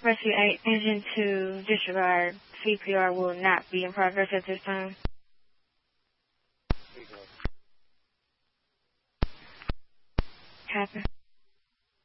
Rescue 8, engine 2, disregard. CPR will not be in progress at this time. Happen.